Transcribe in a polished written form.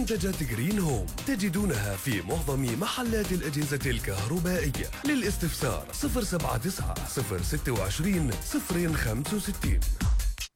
منتجات جرين هوم تجدونها في معظم محلات الأجهزة الكهربائية. للاستفسار 079 026 065.